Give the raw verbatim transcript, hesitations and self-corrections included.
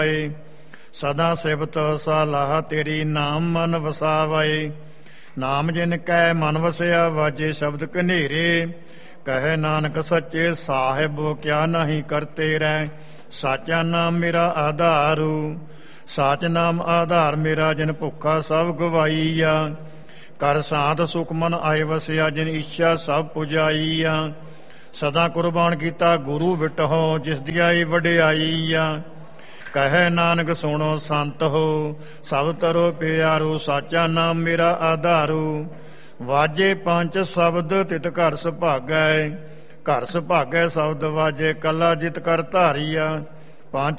ਸਦਾ ਸਿਫਤ ਸਲਾਹ ਤੇਰੀ ਨਾਮ ਮਨ ਵਸਾਵੈ। ਨਾਮ ਜਿਨ ਕੈ ਮਨ ਵਸਿਆ ਵਾਜੇ ਸ਼ਬਦ ਕਨੇਰੇ। ਕਹੇ ਨਾਨਕ ਸੱਚੇ ਸਾਹਿਬ ਕਿਆ ਨਹੀਂ ਕਰਤੇ ਰਹਿ। ਸਾਚਾ ਨਾਮ ਮੇਰਾ ਆਧਾਰੂ ਸਾਚ ਨਾਮ ਆਧਾਰ ਮੇਰਾ। ਜਿਨ ਭੁੱਖਾ ਸਭ ਗਵਾਈਆ ਕਰ ਸਾਧ ਸੁਖ ਮਨ ਆਏ ਵਸਿਆ। ਜਿਨ ਇੱਛਾ ਸਭ ਪੁਜਾਈਆ ਸਦਾ ਕੁਰਬਾਨ ਕੀਤਾ ਗੁਰੂ ਵਿਟਹੁ ਜਿਸ ਦੀ ਆਈ ਵਡਿਆਈਆ। ਕਹੇ ਨਾਨਕ ਸੁਣੋ ਸੰਤ ਹੋ ਸਭ ਤਰੋ ਪਿਆਰੂ। ਸਾਚਾ ਨਾਮ ਮੇਰਾ ਆਧਾਰੂ ਵਾਜੇ ਪੰਜ ਸ਼ਬਦ ਤਿਤ ਘਰ ਸੁਭਾਗੈ। ਘਰ ਸੁਭਾਗੈ ਸ਼ਬਦ ਵਾਜੇ ਕੱਲਾ ਜਿਤ ਕਰ ਧਾਰੀਆ। ਪੰਜ